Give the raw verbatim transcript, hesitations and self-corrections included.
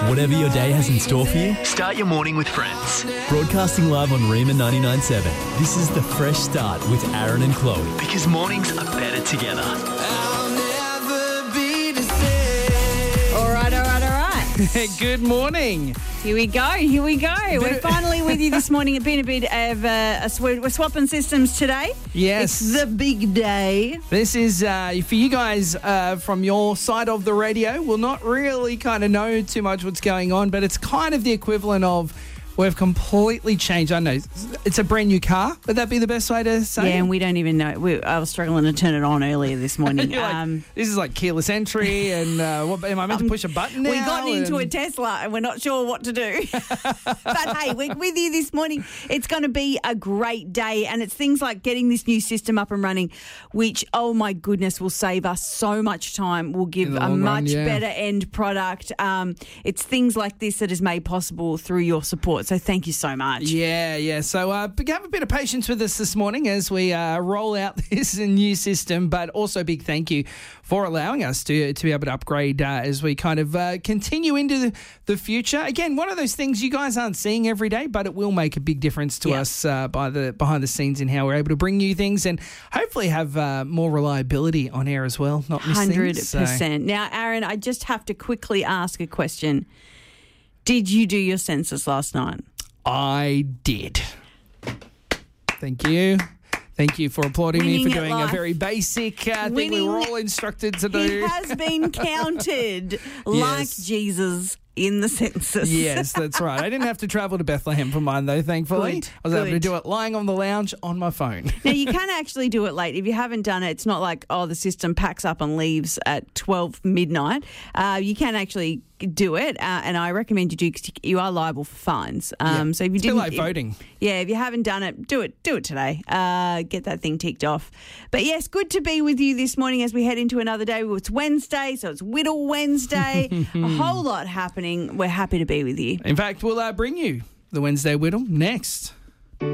Whatever your day has in store for you, Start your morning with friends. broadcasting live on Rima ninety-nine point seven. This is The Fresh Start with Aaron and Chloe. Because mornings are better together. All right, all right, all right. Good morning. Here we go, here we go. We're finally with you this morning. It's been a bit of uh, a sw- we're swapping systems today. Yes. It's the big day. This is, uh, for you guys uh, from your side of the radio, will not really kind of know too much what's going on, but it's kind of the equivalent of we've completely changed. I know it's a brand new car. Would that be the best way to say Yeah, it? and we don't even know. We, I was struggling to turn it on earlier this morning. You're like, um, this is like keyless entry, and uh, what, am I meant to push a button now? we got into a And- Tesla and we're not sure what to do. But hey, we're with you this morning. It's going to be a great day, and it's things like getting this new system up and running, which, oh my goodness, will save us so much time, will give In the a long run, much yeah. better end product. Um, it's things like this that is made possible through your support. So thank you so much. Yeah, yeah. So uh, have a bit of patience with us this morning as we uh, roll out this new system, but also big thank you for allowing us to to be able to upgrade uh, as we kind of uh, continue into the, the future. Again, one of those things you guys aren't seeing every day, but it will make a big difference to Yeah. us uh, by the behind the scenes in how we're able to bring you things and hopefully have uh, more reliability on air as well. Not miss one hundred things, so- percent. Now, Aaron, I just have to quickly ask a question. Did you do your census last night? I did. Thank you. Thank you for applauding me Winning for at doing a life. very basic uh, thing we Winning- were all instructed to He do. has been counted like Yes. Jesus in the census. Yes, that's right. I didn't have to travel to Bethlehem for mine, though, thankfully. Good, I was able to good. do it lying on the lounge on my phone. Now, you can actually do it late. If you haven't done it, it's not like, oh, the system packs up and leaves at twelve midnight. Uh, you can actually do it, uh, and I recommend you do because you are liable for fines. Um, Yeah. So if you It's a bit didn't, like if- voting. yeah, if you haven't done it, do it. Do it today. Uh, get that thing ticked off. But yes, good to be with you this morning as we head into another day. It's Wednesday, so it's Whittle Wednesday. A whole lot happening. We're happy to be with you. In fact, we'll uh, bring you the Wednesday Whittle next.